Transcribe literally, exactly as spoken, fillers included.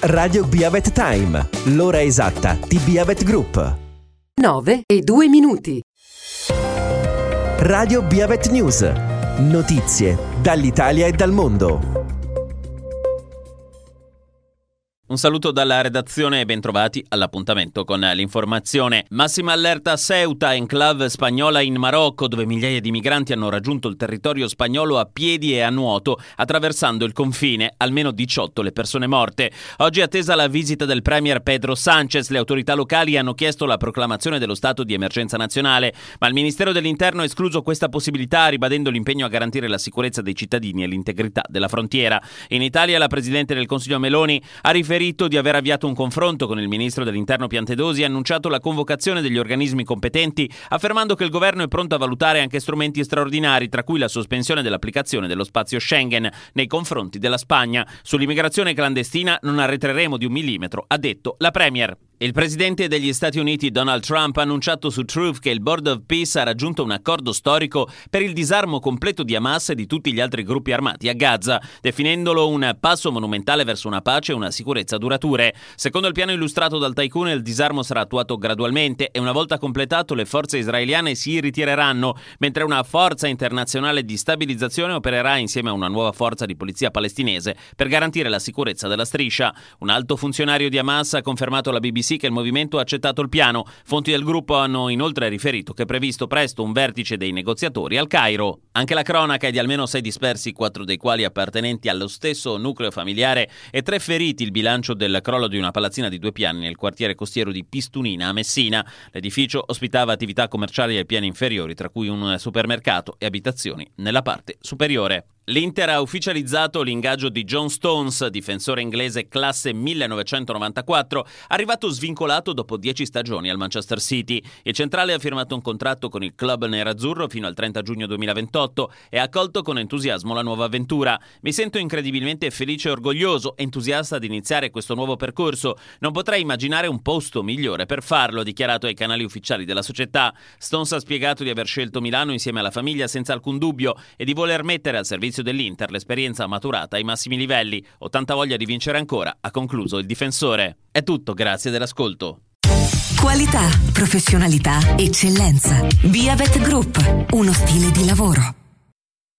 Radio Biavet Time, l'ora esatta di Biavet Group. nove e due minuti. Radio Biavet News. Notizie dall'Italia e dal mondo. Un saluto dalla redazione e bentrovati all'appuntamento con l'informazione. Massima allerta a Ceuta, enclave spagnola in Marocco, dove migliaia di migranti hanno raggiunto il territorio spagnolo a piedi e a nuoto, attraversando il confine, almeno diciotto le persone morte. Oggi è attesa la visita del premier Pedro Sánchez. Le autorità locali hanno chiesto la proclamazione dello stato di emergenza nazionale, ma il Ministero dell'Interno ha escluso questa possibilità, ribadendo l'impegno a garantire la sicurezza dei cittadini e l'integrità della frontiera. In Italia la Presidente del Consiglio Meloni ha riferito di aver avviato un confronto con il ministro dell'Interno Piantedosi e annunciato la convocazione degli organismi competenti, affermando che il governo è pronto a valutare anche strumenti straordinari, tra cui la sospensione dell'applicazione dello spazio Schengen nei confronti della Spagna. Sull'immigrazione clandestina non arretreremo di un millimetro, ha detto la Premier. Il presidente degli Stati Uniti Donald Trump ha annunciato su Truth che il Board of Peace ha raggiunto un accordo storico per il disarmo completo di Hamas e di tutti gli altri gruppi armati a Gaza, definendolo un passo monumentale verso una pace e una sicurezza durature. Secondo il piano illustrato dal tycoon, il disarmo sarà attuato gradualmente e una volta completato le forze israeliane si ritireranno, mentre una forza internazionale di stabilizzazione opererà insieme a una nuova forza di polizia palestinese per garantire la sicurezza della striscia. Un alto funzionario di Hamas ha confermato alla B B C che il movimento ha accettato il piano. Fonti del gruppo hanno inoltre riferito che è previsto presto un vertice dei negoziatori al Cairo. Anche la cronaca è di almeno sei dispersi, quattro dei quali appartenenti allo stesso nucleo familiare, e tre feriti il bilancio del crollo di una palazzina di due piani nel quartiere costiero di Pistunina a Messina. L'edificio ospitava attività commerciali ai piani inferiori, tra cui un supermercato e abitazioni nella parte superiore. L'Inter ha ufficializzato l'ingaggio di John Stones, difensore inglese classe millenovecentonovantaquattro, arrivato svincolato dopo dieci stagioni al Manchester City. Il centrale ha firmato un contratto con il club nerazzurro fino al trenta giugno duemilaventotto e ha accolto con entusiasmo la nuova avventura. Mi sento incredibilmente felice e orgoglioso, entusiasta di iniziare questo nuovo percorso. Non potrei immaginare un posto migliore per farlo, ha dichiarato ai canali ufficiali della società. Stones ha spiegato di aver scelto Milano insieme alla famiglia senza alcun dubbio e di voler mettere al servizio dell'Inter l'esperienza maturata ai massimi livelli. Ho tanta voglia di vincere ancora, ha concluso il difensore. È tutto, grazie dell'ascolto. Qualità, professionalità, eccellenza. Biavet Group, uno stile di lavoro.